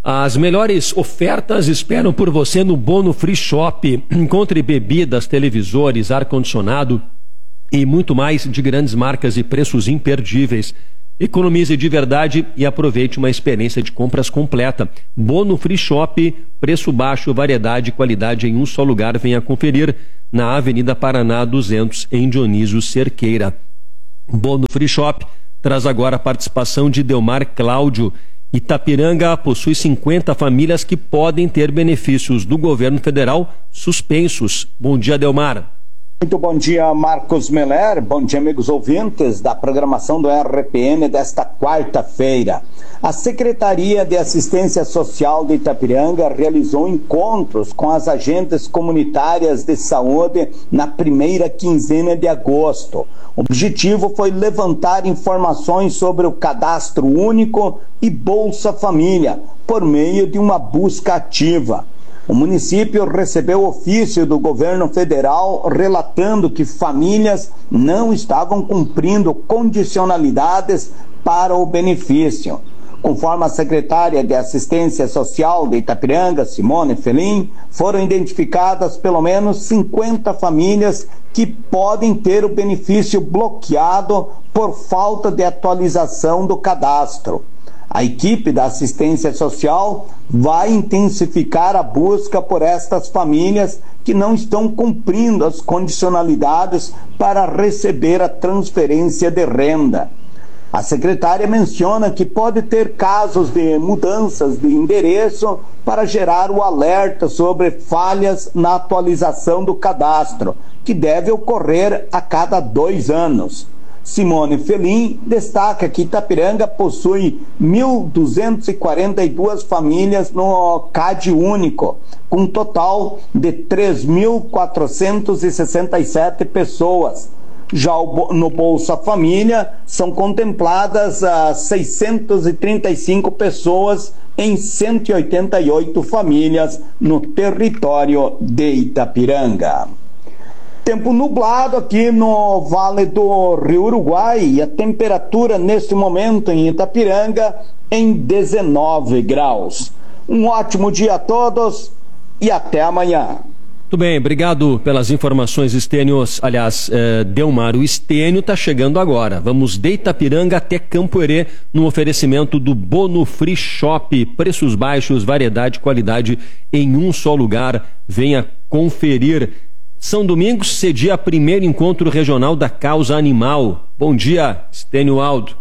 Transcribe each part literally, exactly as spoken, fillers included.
As melhores ofertas esperam por você no Bono Free Shop. Encontre bebidas, televisores, ar-condicionado e muito mais de grandes marcas e preços imperdíveis. Economize de verdade e aproveite uma experiência de compras completa. Bono Free Shop, preço baixo, variedade e qualidade em um só lugar. Venha conferir na Avenida Paraná duzentos, em Dionísio Cerqueira. Bono Free Shop traz agora a participação de Delmar Cláudio. Itapiranga possui cinquenta famílias que podem ter benefícios do governo federal suspensos. Bom dia, Delmar. Muito bom dia, Marcos Meller. Bom dia, amigos ouvintes da programação do R P N desta quarta-feira. A Secretaria de Assistência Social de Itapiranga realizou encontros com as agentes comunitárias de saúde na primeira quinzena de agosto. O objetivo foi levantar informações sobre o cadastro único e Bolsa Família, por meio de uma busca ativa. O município recebeu ofício do governo federal relatando que famílias não estavam cumprindo condicionalidades para o benefício. Conforme a secretária de Assistência Social de Itapiranga, Simone Felim, foram identificadas pelo menos cinquenta famílias que podem ter o benefício bloqueado por falta de atualização do cadastro. A equipe da assistência social vai intensificar a busca por estas famílias que não estão cumprindo as condicionalidades para receber a transferência de renda. A secretária menciona que pode ter casos de mudanças de endereço para gerar o alerta sobre falhas na atualização do cadastro, que deve ocorrer a cada dois anos. Simone Felim destaca que Itapiranga possui mil duzentas e quarenta e duas famílias no C A D único, com um total de três mil quatrocentas e sessenta e sete pessoas. Já no Bolsa Família são contempladas as seiscentas e trinta e cinco pessoas em cento e oitenta e oito famílias no território de Itapiranga. Tempo nublado aqui no Vale do Rio Uruguai e a temperatura neste momento em Itapiranga em dezenove graus. Um ótimo dia a todos e até amanhã. Muito bem, obrigado pelas informações, Estênios. Aliás, eh, Delmar, o Estênio está chegando agora. Vamos de Itapiranga até Campo Herê no oferecimento do Bono Free Shop. Preços baixos, variedade e qualidade em um só lugar. Venha conferir. São Domingos cedia primeiro encontro regional da causa animal. Bom dia, Estênio Aldo.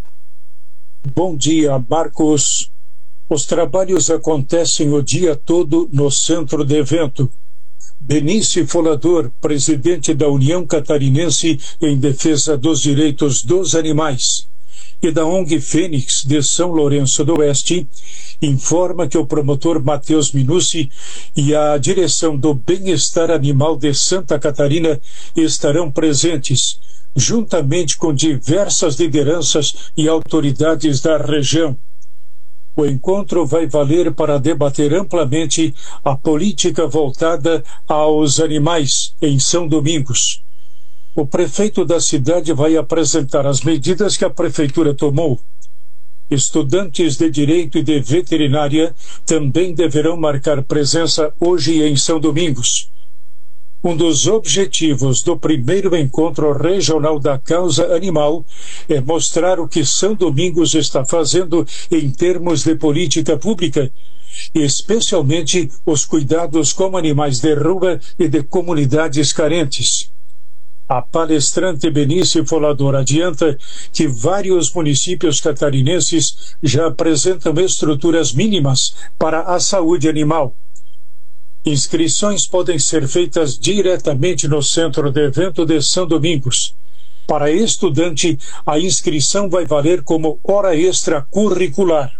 Bom dia, Marcos. Os trabalhos acontecem o dia todo no centro de evento. Benício Folador, presidente da União Catarinense em Defesa dos Direitos dos Animais, e da O N G Fênix de São Lourenço do Oeste, informa que o promotor Matheus Minucci e a direção do Bem-Estar Animal de Santa Catarina estarão presentes, juntamente com diversas lideranças e autoridades da região. O encontro vai valer para debater amplamente a política voltada aos animais em São Domingos. O prefeito da cidade vai apresentar as medidas que a prefeitura tomou. Estudantes de Direito e de Veterinária também deverão marcar presença hoje em São Domingos. Um dos objetivos do primeiro encontro regional da causa animal é mostrar o que São Domingos está fazendo em termos de política pública, especialmente os cuidados com animais de rua e de comunidades carentes. A palestrante Benício Folador adianta que vários municípios catarinenses já apresentam estruturas mínimas para a saúde animal. Inscrições podem ser feitas diretamente no Centro de Evento de São Domingos. Para estudante, a inscrição vai valer como hora extra curricular.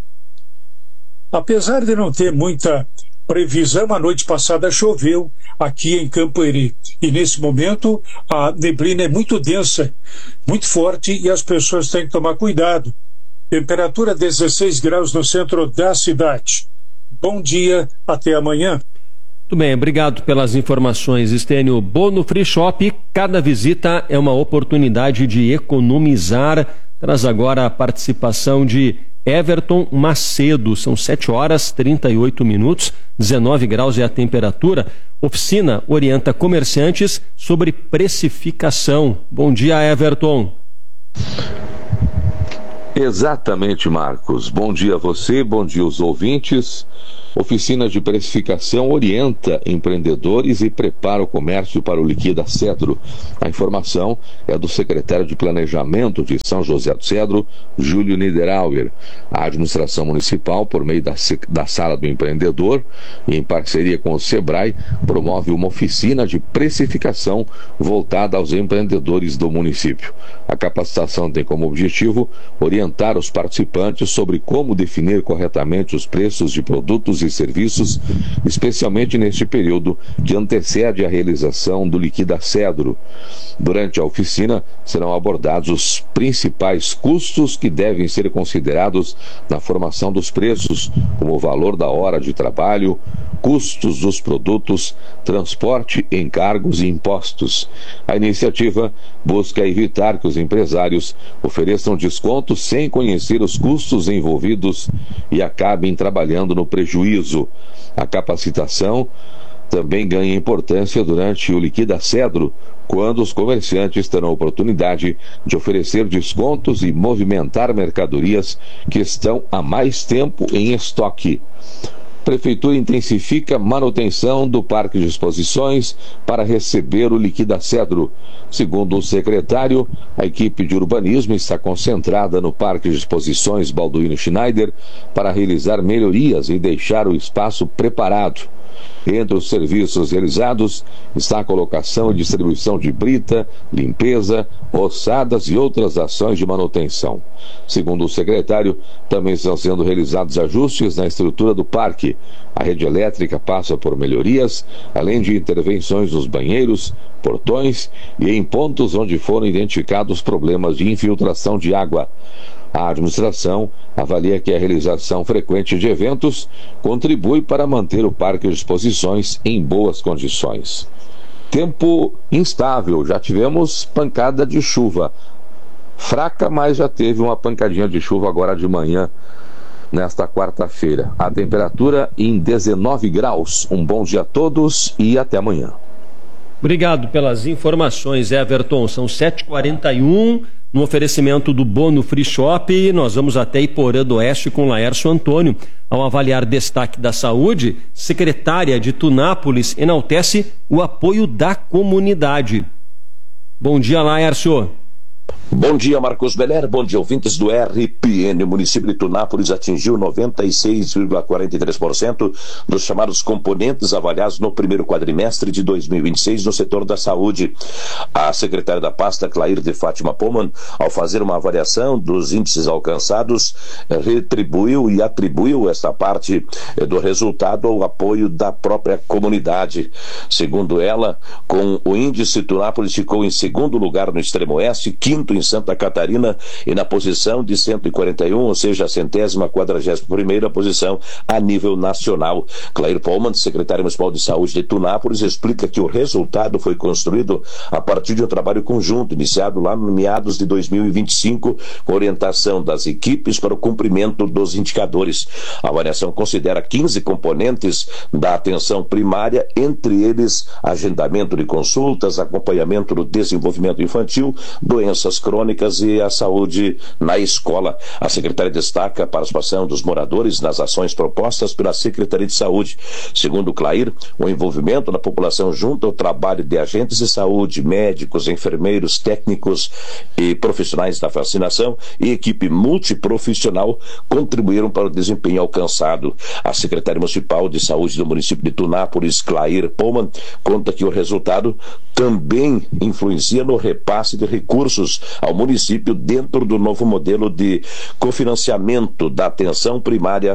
Apesar de não ter muita previsão, a noite passada choveu aqui em Campo Herê. E nesse momento a neblina é muito densa, muito forte, e as pessoas têm que tomar cuidado. Temperatura dezesseis graus no centro da cidade. Bom dia, até amanhã. Muito bem, obrigado pelas informações, Estênio. Bono Free Shop, cada visita é uma oportunidade de economizar. Traz agora a participação de Everton Macedo. São sete horas, trinta e oito minutos, dezenove graus é a temperatura. Oficina orienta comerciantes sobre precificação. Bom dia, Everton. Exatamente, Marcos. Bom dia a você, bom dia aos ouvintes. Oficina de Precificação orienta empreendedores e prepara o comércio para o Liquida Cedro. A informação é do secretário de Planejamento de São José do Cedro, Júlio Niederauer. A administração municipal, por meio da, da Sala do Empreendedor e em parceria com o Sebrae, promove uma oficina de precificação voltada aos empreendedores do município. A capacitação tem como objetivo orientar os participantes sobre como definir corretamente os preços de produtos e serviços, especialmente neste período que antecede a realização do Liquida Cedro. Durante a oficina serão abordados os principais custos que devem ser considerados na formação dos preços, como o valor da hora de trabalho, custos dos produtos, transporte, encargos e impostos. A iniciativa busca evitar que os empresários ofereçam descontos sem conhecer os custos envolvidos e acabem trabalhando no prejuízo. A capacitação também ganha importância durante o Liquida Cedro, quando os comerciantes terão oportunidade de oferecer descontos e movimentar mercadorias que estão há mais tempo em estoque. Prefeitura intensifica manutenção do Parque de Exposições para receber o Liquida Cedro. Segundo o secretário, a equipe de urbanismo está concentrada no Parque de Exposições Balduino Schneider para realizar melhorias e deixar o espaço preparado. Entre os serviços realizados está a colocação e distribuição de brita, limpeza, roçadas e outras ações de manutenção. Segundo o secretário, também estão sendo realizados ajustes na estrutura do parque. A rede elétrica passa por melhorias, além de intervenções nos banheiros, portões e em pontos onde foram identificados problemas de infiltração de água. A administração avalia que a realização frequente de eventos contribui para manter o parque de exposições em boas condições. Tempo instável, já tivemos pancada de chuva. Fraca, mas já teve uma pancadinha de chuva agora de manhã, nesta quarta-feira. A temperatura em dezenove graus. Um bom dia a todos e até amanhã. Obrigado pelas informações, Everton. São sete e quarenta e um. No oferecimento do Bono Free Shop, nós vamos até Iporã do Oeste com Laércio Antônio. Ao avaliar destaque da saúde, secretária de Tunápolis enaltece o apoio da comunidade. Bom dia, Laércio. Bom dia, Marcos Beller. Bom dia, ouvintes do R P N. O município de Tunápolis atingiu noventa e seis vírgula quarenta e três por cento dos chamados componentes avaliados no primeiro quadrimestre de dois mil e vinte e seis no setor da saúde. A secretária da pasta, Clair de Fátima Poman, ao fazer uma avaliação dos índices alcançados, retribuiu e atribuiu esta parte do resultado ao apoio da própria comunidade. Segundo ela, com o índice, Tunápolis ficou em segundo lugar no extremo oeste, quinto em Santa Catarina e na posição de cento e quarenta e um, ou seja, a centésima quadragésima primeira posição a nível nacional. Clair Poman, secretária municipal de saúde de Tunápolis, explica que o resultado foi construído a partir de um trabalho conjunto iniciado lá no meados de dois mil e vinte e cinco, com orientação das equipes para o cumprimento dos indicadores. A avaliação considera quinze componentes da atenção primária, entre eles agendamento de consultas, acompanhamento do desenvolvimento infantil, doenças crônicas e a saúde na escola. A secretária destaca a participação dos moradores nas ações propostas pela Secretaria de Saúde. Segundo Clair, o envolvimento da população junto ao trabalho de agentes de saúde, médicos, enfermeiros, técnicos e profissionais da vacinação e equipe multiprofissional contribuíram para o desempenho alcançado. A secretária municipal de saúde do município de Tunápolis, Clair Poman, conta que o resultado também influencia no repasse de recursos ao município dentro do novo modelo de cofinanciamento da atenção primária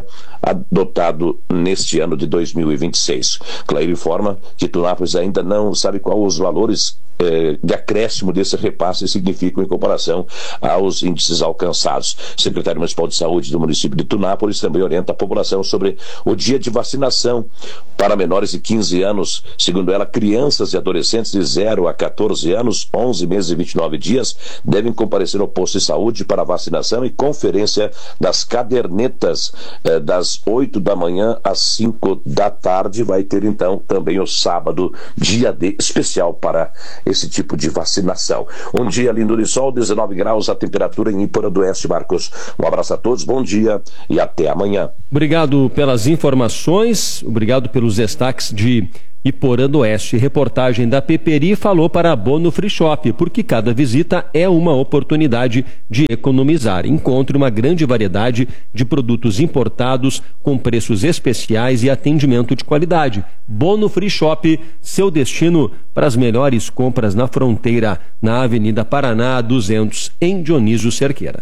adotado neste ano de dois mil e vinte e seis. Clair informa que Tunápolis ainda não sabe quais os valores eh, de acréscimo desse repasse significam em comparação aos índices alcançados. O secretário municipal de saúde do município de Tunápolis também orienta a população sobre o dia de vacinação para menores de quinze anos. Segundo ela, crianças e adolescentes de zero a quatorze anos, onze meses e vinte e nove dias, devem comparecer ao posto de saúde para vacinação e conferência das cadernetas eh, das oito da manhã às cinco da tarde. Vai ter então também o sábado, dia D especial para esse tipo de vacinação. Um dia lindo de sol, dezenove graus a temperatura em Iporã do Oeste, Marcos. Um abraço a todos, bom dia e até amanhã. Obrigado pelas informações, obrigado pelos destaques de Iporã do Oeste. Reportagem da Peperi falou para a Bono Free Shop, porque cada visita é uma oportunidade de economizar. Encontre uma grande variedade de produtos importados com preços especiais e atendimento de qualidade. Bono Free Shop, seu destino para as melhores compras na fronteira, na Avenida Paraná duzentos, em Dionísio Cerqueira.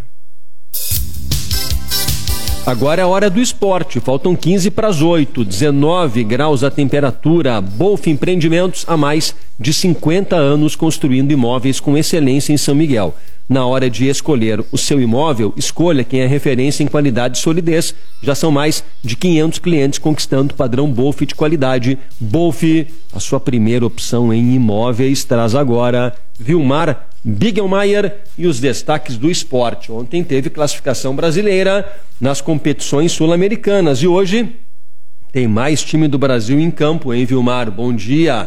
Agora é a hora do esporte, faltam quinze para as oito, dezenove graus a temperatura. Bolf Empreendimentos, há mais de cinquenta anos construindo imóveis com excelência em São Miguel. Na hora de escolher o seu imóvel, escolha quem é referência em qualidade e solidez. Já são mais de quinhentos clientes conquistando o padrão Bolf de qualidade. Bolf, a sua primeira opção em imóveis, traz agora Vilmar Bigelmeier e os destaques do esporte. Ontem teve classificação brasileira nas competições sul-americanas e hoje tem mais time do Brasil em campo, hein, Vilmar? Bom dia.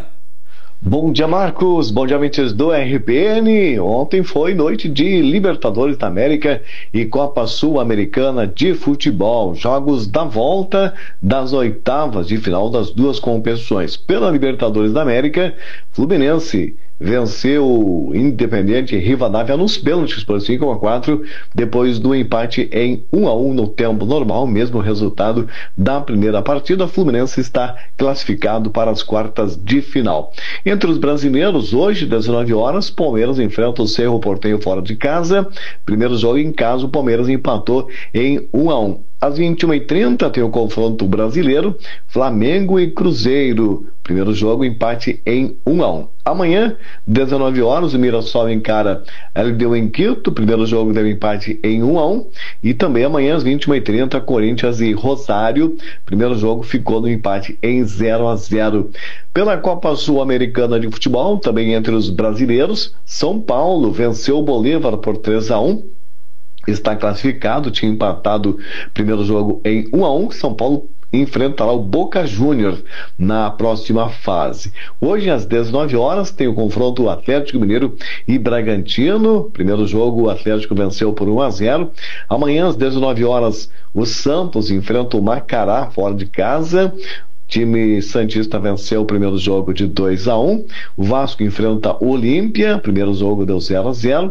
Bom dia, Marcos. Bom dia, amigos do R P N. Ontem foi noite de Libertadores da América e Copa Sul-Americana de Futebol. Jogos da volta das oitavas de final das duas competições. Pela Libertadores da América, Fluminense venceu o Independiente Rivadavia nos pênaltis por cinco a quatro, depois do empate em um a um no tempo normal, mesmo resultado da primeira partida. O Fluminense está classificado para as quartas de final. Entre os brasileiros, hoje, dezenove horas, Palmeiras enfrenta o Cerro Porteño fora de casa. Primeiro jogo em casa, o Palmeiras empatou em um a um. Às vinte e uma e trinta tem o confronto brasileiro, Flamengo e Cruzeiro. Primeiro jogo, empate em um a um. Amanhã, dezenove horas, o Mirassol encara L D U em Quito. Primeiro jogo deu empate em um a um. E também amanhã, às vinte e uma e trinta, Corinthians e Rosário. Primeiro jogo ficou no empate em zero a zero. Pela Copa Sul-Americana de Futebol, também entre os brasileiros, São Paulo venceu o Bolívar por três a um. Está classificado, tinha empatado primeiro jogo em um a um. São Paulo enfrentará o Boca Juniors na próxima fase. Hoje, às dezenove horas, tem o confronto Atlético Mineiro e Bragantino. Primeiro jogo, o Atlético venceu por um a zero. Amanhã, às dezenove horas, o Santos enfrenta o Macará fora de casa. O time santista venceu o primeiro jogo de dois a um. O Vasco enfrenta o Olímpia. Primeiro jogo deu zero a zero.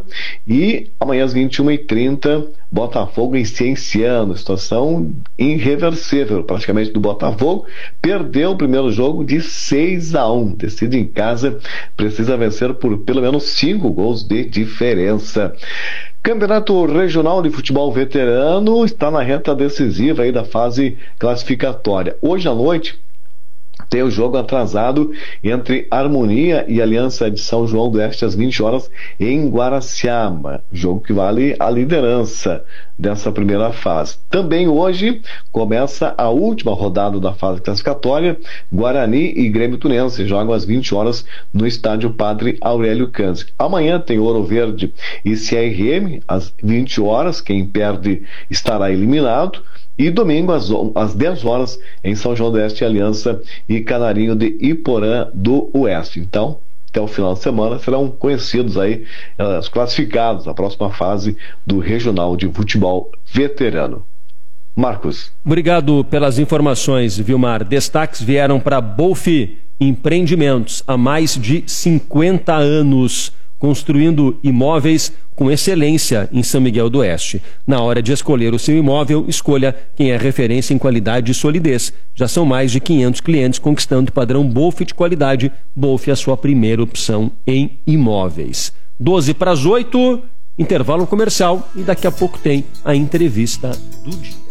E amanhã às vinte e uma e trinta, Botafogo e Cienciano. Situação irreversível praticamente do Botafogo. Perdeu o primeiro jogo de seis a um. Decide em casa. Precisa vencer por pelo menos cinco gols de diferença. Campeonato Regional de Futebol Veterano está na reta decisiva aí da fase classificatória. Hoje à noite tem o jogo atrasado entre Harmonia e Aliança de São João do Oeste às vinte horas em Guaraciaba. Jogo que vale a liderança dessa primeira fase. Também hoje começa a última rodada da fase classificatória. Guarani e Grêmio Tunense jogam às vinte horas no estádio Padre Aurélio Canzi. Amanhã tem Ouro Verde e C R M às vinte horas. Quem perde estará eliminado. E domingo, às, às dez horas, em São João do Oeste, Aliança e Canarinho de Iporã do Oeste. Então, até o final de semana, serão conhecidos aí uh, os classificados da próxima fase do Regional de Futebol Veterano. Marcos. Obrigado pelas informações, Vilmar. Destaques vieram para Bolf Empreendimentos, há mais de cinquenta anos, construindo imóveis com excelência em São Miguel do Oeste. Na hora de escolher o seu imóvel, escolha quem é referência em qualidade e solidez. Já são mais de quinhentos clientes conquistando o padrão Bolf de qualidade. Bolf é a sua primeira opção em imóveis. doze para as oito, intervalo comercial e daqui a pouco tem a entrevista do dia.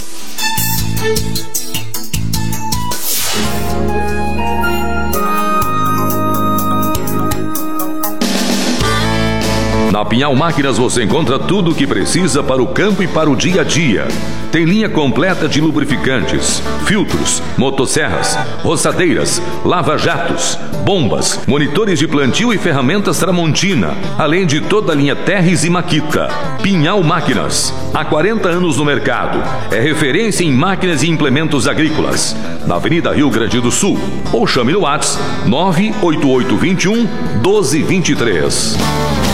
Na Pinhal Máquinas você encontra tudo o que precisa para o campo e para o dia a dia. Tem linha completa de lubrificantes, filtros, motosserras, roçadeiras, lava-jatos, bombas, monitores de plantio e ferramentas Tramontina, além de toda a linha Terres e Makita. Pinhal Máquinas, há quarenta anos no mercado. É referência em máquinas e implementos agrícolas. Na Avenida Rio Grande do Sul. Ou chame no WhatsApp nove oito oito dois um, um dois dois três.